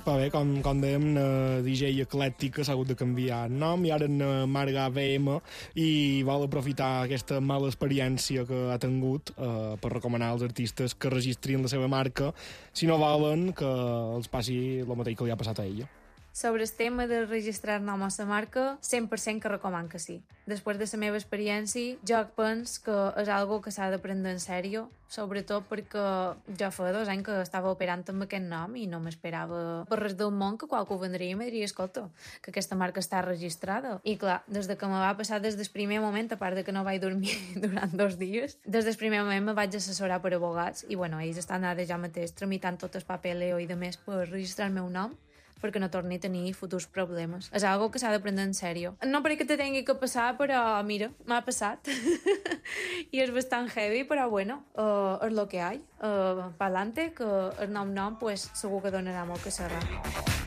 Però bé, com dèiem, DJ eclèctic s'ha hagut de canviar el nom i ara en Marga VM i vol aprofitar aquesta mala experiència que ha tingut per recomanar als artistes que registrin la seva marca si no volen que els passi el mateix que li ha passat a ella. Sobre el tema de registrar nom a la marca, 100% que recoman que sí. Després de la meva experiència, jo penso que és algo que s'ha de prendre en sèrio, sobretot perquè jo fa 2 anys que estava operant amb aquest nom i no m'esperava per res del món que qualcú vendria i me diria, escolta, que aquesta marca està registrada. I clar, des de que me va passar des del primer moment, a part de que no vaig dormir durant 2 dies, des del primer moment me vaig assessorar per abogats i bueno, ells estan ara ja mateix tramitant tot el papeleo i de més per registrar el meu nom perquè no torni a tenir futurs problemes. És algo que s'ha de prendre en sèrio. No perquè te tingui que passar, però mira, m'ha passat. I és bastant heavy, però bueno, és lo que hay. Pa'lante, que el nom, pues, segur que donarà molt que xerrar.